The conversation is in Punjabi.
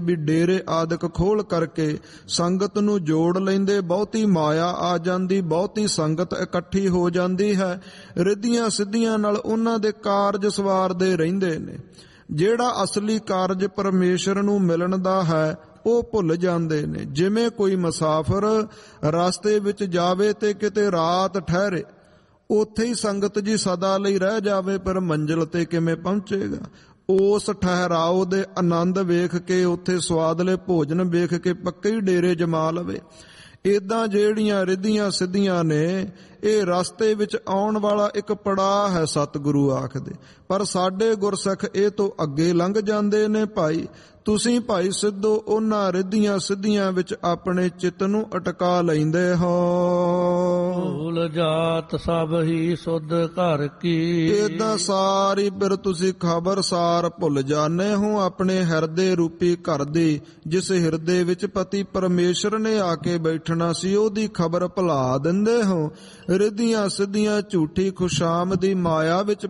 ਵੀ ਡੇਰੇ ਆਦਿਕ ਖੋਲ ਕਰਕੇ ਸੰਗਤ ਨੂੰ ਜੋੜ ਲੈਂਦੇ। ਬਹੁਤੀ ਮਾਇਆ ਆ ਜਾਂਦੀ, ਬਹੁਤੀ ਸੰਗਤ ਇਕੱਠੀ ਹੋ ਜਾਂਦੀ ਹੈ। ਰਿੱਧੀਆਂ ਸਿੱਧੀਆਂ ਨਾਲ ਉਹਨਾਂ ਦੇ ਕਾਰਜ ਸਵਾਰਦੇ ਰਹਿੰਦੇ ਨੇ। ਜਿਹੜਾ ਅਸਲੀ ਕਾਰਜ ਪਰਮੇਸ਼ਰ ਨੂੰ ਮਿਲਣ ਦਾ ਹੈ ਉਹ ਭੁੱਲ ਜਾਂਦੇ ਨੇ। ਜਿਵੇਂ ਕੋਈ ਮੁਸਾਫਰ ਰਸਤੇ ਵਿੱਚ ਜਾਵੇ ਤੇ ਕਿਤੇ ਰਾਤ ਠਹਿਰੇ, ਉੱਥੇ ਹੀ ਸੰਗਤ ਜੀ ਸਦਾ ਲਈ ਰਹਿ ਜਾਵੇ, ਪਰ ਮੰਜ਼ਿਲ ਤੇ ਕਿਵੇਂ ਪਹੁੰਚੇਗਾ? ਉਸ ਠਹਿਰਾਓ ਦੇ ਆਨੰਦ ਵੇਖ ਕੇ, ਉੱਥੇ ਸਵਾਦਲੇ ਭੋਜਨ ਵੇਖ ਕੇ ਪੱਕੇ ਹੀ ਡੇਰੇ ਜਮਾ ਲਵੇ। ਏਦਾਂ ਜਿਹੜੀਆਂ ਰਿੱਧੀਆਂ ਸਿੱਧੀਆਂ ਨੇ, ਇਹ ਰਸਤੇ ਵਿੱਚ ਆਉਣ ਵਾਲਾ ਇੱਕ ਪੜਾਅ ਹੈ, ਸਤਿਗੁਰੂ ਆਖਦੇ। ਪਰ ਸਾਡੇ ਗੁਰਸਿੱਖ ਇਹ ਤੋਂ ਅੱਗੇ ਲੰਘ ਜਾਂਦੇ ਨੇ। ਭਾਈ ਤੁਸੀਂ ਭਾਈ ਸਿੱਧੋ ਉਹਨਾਂ ਰਿੱਧੀਆਂ ਸਿੱਧੀਆਂ ਵਿੱਚ ਆਪਣੇ ਚਿੱਤ ਨੂੰ ਅਟਕਾ ਲੈਂਦੇ ਹੋ। ਭੂਲ ਜਾਤ ਸਭ ਹੀ ਸੁਧ ਘਰ ਕੀ। ਏਦਾਂ ਸਾਰੀ ਫਿਰ ਤੁਸੀਂ ਖਬਰਸਾਰ ਭੁੱਲ ਜਾਂਦੇ ਹੋ ਆਪਣੇ ਹਿਰਦੇ ਰੂਪੀ ਘਰ ਦੀ, ਜਿਸ ਹਿਰਦੇ ਵਿੱਚ ਪਤੀ ਪਰਮੇਸ਼ਰ ਨੇ ਆ ਕੇ ਬੈਠਣਾ ਸੀ, ਉਹਦੀ ਖਬਰ ਭੁਲਾ ਦਿੰਦੇ ਹੋ। ਰਿੱਧੀਆਂ ਸਿੱਧੀਆਂ ਝੂਠੀ ਖੁਸ਼ਾਮਦੀ ਮਾਇਆ ਵਿੱਚ